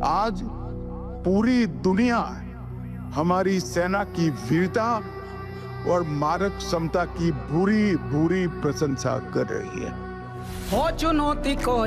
आज पूरी दुनिया हमारी सेना की वीरता और मारक क्षमता की भूरी भूरी प्रशंसा कर रही है। हो चुनौती को